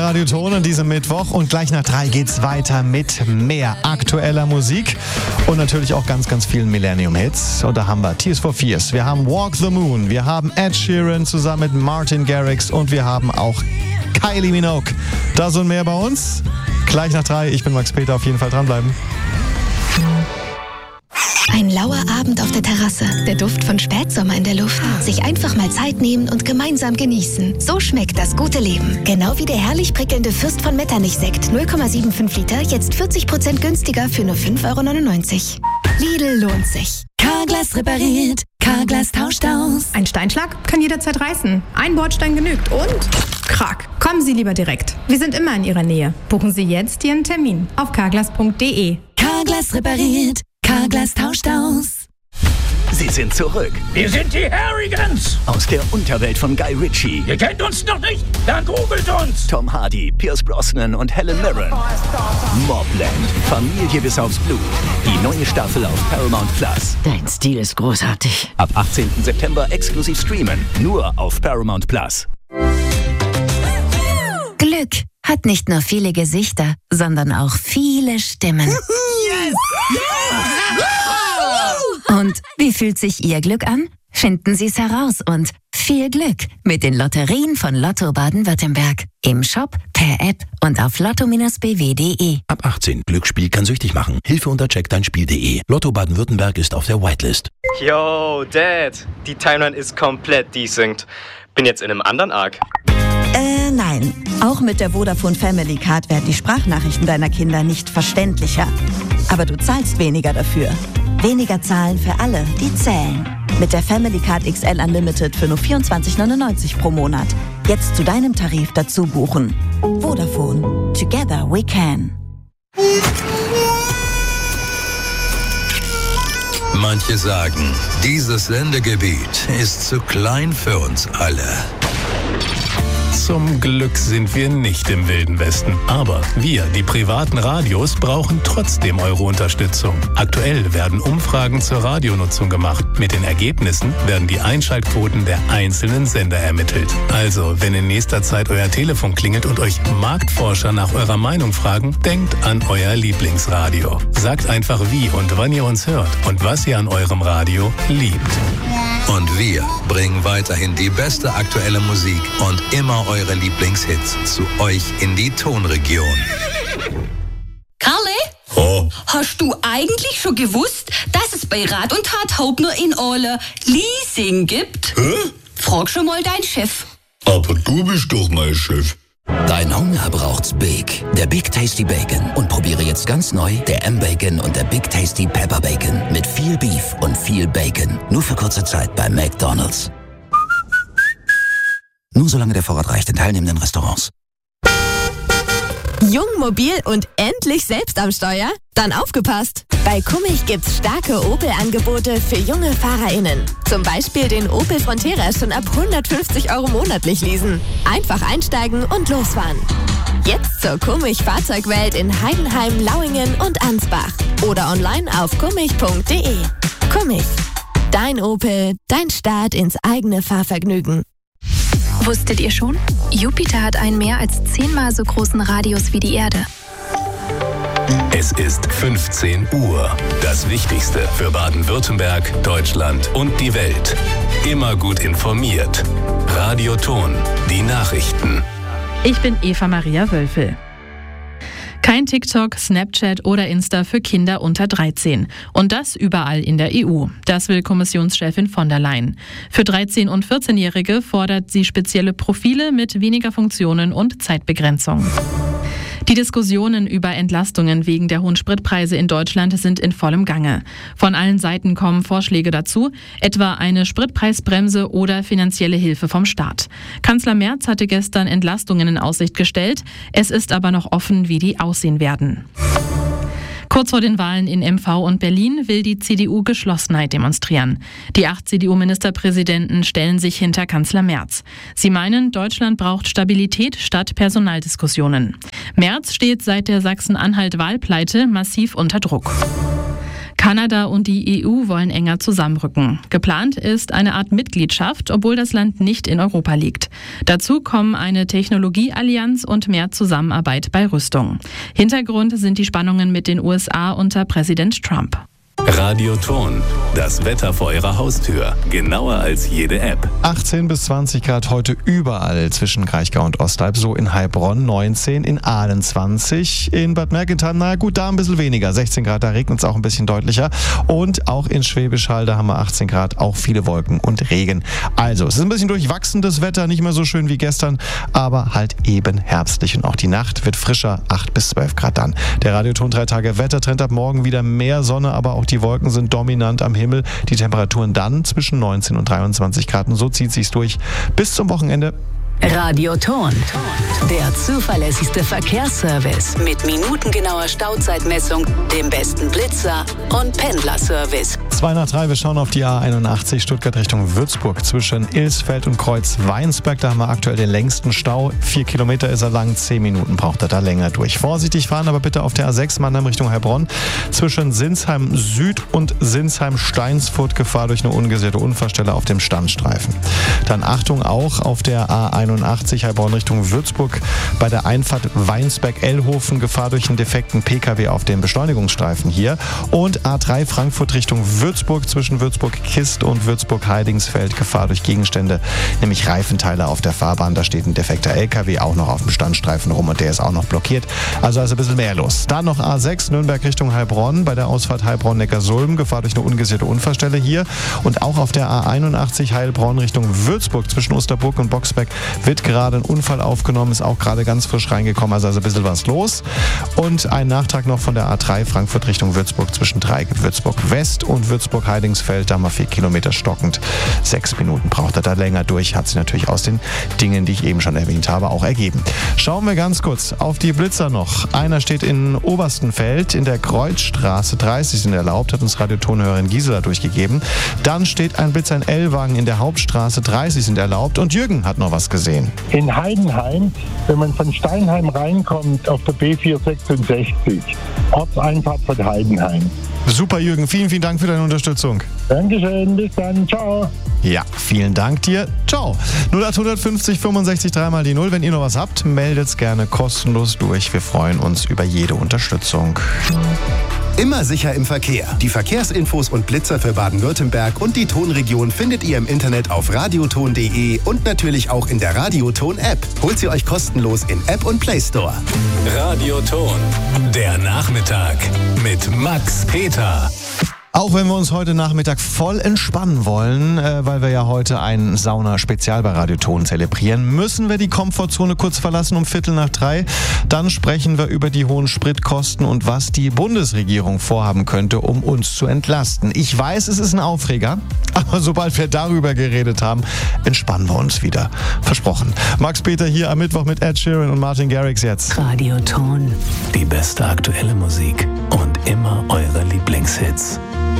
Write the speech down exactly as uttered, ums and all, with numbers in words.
Radio Ton an diesem Mittwoch und gleich nach drei geht's weiter mit mehr aktueller Musik und natürlich auch ganz, ganz vielen Millennium-Hits. Und da haben wir Tears for Fears, wir haben Walk the Moon, wir haben Ed Sheeran zusammen mit Martin Garrix und wir haben auch Kylie Minogue. Das und mehr bei uns. Gleich nach drei, ich bin Max Peter, auf jeden Fall dranbleiben. Ein lauer Abend auf der Terrasse, der Duft von Spätsommer in der Luft. Sich einfach mal Zeit nehmen und gemeinsam genießen. So schmeckt das gute Leben. Genau wie der herrlich prickelnde Fürst von Metternich-Sekt, null Komma fünfundsiebzig Liter, jetzt vierzig Prozent günstiger für nur fünf Euro neunundneunzig. Lidl lohnt sich. Carglass repariert, Carglass tauscht aus. Ein Steinschlag kann jederzeit reißen. Ein Bordstein genügt und krack. Kommen Sie lieber direkt. Wir sind immer in Ihrer Nähe. Buchen Sie jetzt Ihren Termin auf carglass punkt de. Carglass repariert, Carglass tauscht aus. Sie sind zurück. Wir sind die Harrigans. Aus der Unterwelt von Guy Ritchie. Ihr kennt uns noch nicht? Dann googelt uns. Tom Hardy, Pierce Brosnan und Helen Mirren. Mobland. Familie bis aufs Blut. Die neue Staffel auf Paramount Plus. Dein Stil ist großartig. Ab achtzehnten September exklusiv streamen. Nur auf Paramount Plus. Glück hat nicht nur viele Gesichter, sondern auch viele Stimmen. Yes! Und wie fühlt sich Ihr Glück an? Finden Sie es heraus und viel Glück mit den Lotterien von Lotto Baden-Württemberg. Im Shop, per App und auf lotto b w punkt de. Ab achtzehn. Glücksspiel kann süchtig machen. Hilfe unter check dein spiel punkt de. Lotto Baden-Württemberg ist auf der Whitelist. Yo, Dad. Die Timeline ist komplett desynced. Bin jetzt in einem anderen Arc. Äh, nein. Auch mit der Vodafone Family Card werden die Sprachnachrichten deiner Kinder nicht verständlicher. Aber du zahlst weniger dafür. Weniger zahlen für alle, die zählen. Mit der Family Card X L Unlimited für nur vierundzwanzig neunundneunzig pro Monat. Jetzt zu deinem Tarif dazu buchen. Vodafone. Together we can. Manche sagen, dieses Sendegebiet ist zu klein für uns alle. Zum Glück sind wir nicht im Wilden Westen. Aber wir, die privaten Radios, brauchen trotzdem eure Unterstützung. Aktuell werden Umfragen zur Radionutzung gemacht. Mit den Ergebnissen werden die Einschaltquoten der einzelnen Sender ermittelt. Also, wenn in nächster Zeit euer Telefon klingelt und euch Marktforscher nach eurer Meinung fragen, denkt an euer Lieblingsradio. Sagt einfach wie und wann ihr uns hört und was ihr an eurem Radio liebt. Und wir bringen weiterhin die beste aktuelle Musik und immer eure Lieblingshits zu euch in die Tonregion. Karle? Oh. Hast du eigentlich schon gewusst, dass es bei Rat und Tat Hauptner in Ole Leasing gibt? Hä? Frag schon mal deinen Chef. Aber du bist doch mein Chef. Dein Hunger braucht's Big. Der Big Tasty Bacon. Und probiere jetzt ganz neu der M-Bacon und der Big Tasty Pepper Bacon. Mit viel Beef und viel Bacon. Nur für kurze Zeit bei McDonald's. Nur solange der Vorrat reicht in teilnehmenden Restaurants. Jung, mobil und endlich selbst am Steuer? Dann aufgepasst! Bei Kummich gibt's starke Opel-Angebote für junge FahrerInnen. Zum Beispiel den Opel Frontera schon ab hundertfünfzig Euro monatlich leasen. Einfach einsteigen und losfahren. Jetzt zur Kummich Fahrzeugwelt in Heidenheim, Lauingen und Ansbach. Oder online auf kummich punkt de. Kummich. Dein Opel, dein Start ins eigene Fahrvergnügen. Wusstet ihr schon? Jupiter hat einen mehr als zehnmal so großen Radius wie die Erde. Es ist fünfzehn Uhr. Das Wichtigste für Baden-Württemberg, Deutschland und die Welt. Immer gut informiert. Radio Ton, die Nachrichten. Ich bin Eva Maria Wölfel. Kein TikTok, Snapchat oder Insta für Kinder unter dreizehn. Und das überall in der E U. Das will Kommissionschefin von der Leyen. Für dreizehn- und vierzehnjährige fordert sie spezielle Profile mit weniger Funktionen und Zeitbegrenzung. Die Diskussionen über Entlastungen wegen der hohen Spritpreise in Deutschland sind in vollem Gange. Von allen Seiten kommen Vorschläge dazu, etwa eine Spritpreisbremse oder finanzielle Hilfe vom Staat. Kanzler Merz hatte gestern Entlastungen in Aussicht gestellt. Es ist aber noch offen, wie die aussehen werden. Kurz vor den Wahlen in M V und Berlin will die C D U Geschlossenheit demonstrieren. Die acht C D U-Ministerpräsidenten stellen sich hinter Kanzler Merz. Sie meinen, Deutschland braucht Stabilität statt Personaldiskussionen. Merz steht seit der Sachsen-Anhalt-Wahlpleite massiv unter Druck. Kanada und die E U wollen enger zusammenrücken. Geplant ist eine Art Mitgliedschaft, obwohl das Land nicht in Europa liegt. Dazu kommen eine Technologieallianz und mehr Zusammenarbeit bei Rüstung. Hintergrund sind die Spannungen mit den U S A unter Präsident Trump. Radioton, das Wetter vor Ihrer Haustür. Genauer als jede App. achtzehn bis zwanzig Grad heute überall zwischen Kraichgau und Ostalb. So in Heilbronn neunzehn, in Aalen zwanzig, in Bad Mergentheim, na gut, da ein bisschen weniger. sechzehn Grad, da regnet es auch ein bisschen deutlicher. Und auch in Schwäbisch Hall, da haben wir achtzehn Grad, auch viele Wolken und Regen. Also, es ist ein bisschen durchwachsenes Wetter, nicht mehr so schön wie gestern, aber halt eben herbstlich. Und auch die Nacht wird frischer, acht bis zwölf Grad dann. Der Radioton drei Tage Wettertrend, ab morgen wieder mehr Sonne, aber auch die Wolken sind dominant am Himmel. Die Temperaturen dann zwischen neunzehn und dreiundzwanzig Grad. Und so zieht sich's durch bis zum Wochenende. Radioton, der zuverlässigste Verkehrsservice mit minutengenauer Stauzeitmessung, dem besten Blitzer und Pendlerservice. zwei nach drei, wir schauen auf die A einundachtzig Stuttgart Richtung Würzburg zwischen Ilsfeld und Kreuz-Weinsberg. Da haben wir aktuell den längsten Stau. Vier Kilometer ist er lang, zehn Minuten braucht er da länger durch. Vorsichtig fahren aber bitte auf der A sechs Mannheim Richtung Heilbronn zwischen Sinsheim Süd und Sinsheim Steinsfurt. Gefahr durch eine ungesicherte Unfallstelle auf dem Standstreifen. Dann Achtung auch auf der A einundachtzig Heilbronn Richtung Würzburg bei der Einfahrt Weinsberg-Ellhofen. Gefahr durch einen defekten P K W auf dem Beschleunigungsstreifen hier. Und A drei Frankfurt Richtung Würzburg zwischen Würzburg-Kist und Würzburg-Heidingsfeld. Gefahr durch Gegenstände, nämlich Reifenteile auf der Fahrbahn. Da steht ein defekter L K W auch noch auf dem Standstreifen rum und der ist auch noch blockiert. Also ist ein bisschen mehr los. Dann noch A sechs Nürnberg Richtung Heilbronn bei der Ausfahrt Heilbronn-Neckarsulm. Gefahr durch eine ungesicherte Unfallstelle hier. Und auch auf der A einundachtzig Heilbronn Richtung Würzburg zwischen Osterburg und Boxberg wird gerade ein Unfall aufgenommen, ist auch gerade ganz frisch reingekommen, also, also ein bisschen was los. Und ein Nachtrag noch von der A drei Frankfurt Richtung Würzburg zwischen Dreieck Würzburg West und Würzburg Heidingsfeld, da haben wir vier Kilometer stockend. Sechs Minuten braucht er da länger durch, hat sich natürlich aus den Dingen, die ich eben schon erwähnt habe, auch ergeben. Schauen wir ganz kurz auf die Blitzer noch. Einer steht in Oberstenfeld, in der Kreuzstraße, dreißig sind erlaubt, hat uns Radiotonhörerin Gisela durchgegeben. Dann steht ein Blitzer in Ellwangen in der Hauptstraße, dreißig sind erlaubt und Jürgen hat noch was gesehen. In Heidenheim, wenn man von Steinheim reinkommt, auf der B vierhundertsechsundsechzig, Ortseinfahrt von Heidenheim. Super, Jürgen. Vielen, vielen Dank für deine Unterstützung. Dankeschön. Bis dann. Ciao. Ja, vielen Dank dir. Ciao. null acht fünfzig fünfundsechzig dreimal die null. Wenn ihr noch was habt, meldet's gerne kostenlos durch. Wir freuen uns über jede Unterstützung. Immer sicher im Verkehr. Die Verkehrsinfos und Blitzer für Baden-Württemberg und die Tonregion findet ihr im Internet auf radioton punkt de und natürlich auch in der Radioton-App. Holt sie euch kostenlos in App und Play Store. Radioton, der Nachmittag mit Max Peter. Auch wenn wir uns heute Nachmittag voll entspannen wollen, äh, weil wir ja heute ein Sauna-Spezial bei Radioton zelebrieren, müssen wir die Komfortzone kurz verlassen um Viertel nach drei. Dann sprechen wir über die hohen Spritkosten und was die Bundesregierung vorhaben könnte, um uns zu entlasten. Ich weiß, es ist ein Aufreger, aber sobald wir darüber geredet haben, entspannen wir uns wieder. Versprochen. Max Peter hier am Mittwoch mit Ed Sheeran und Martin Garrix jetzt. Radioton. Die beste aktuelle Musik und immer eure Lieblingshits.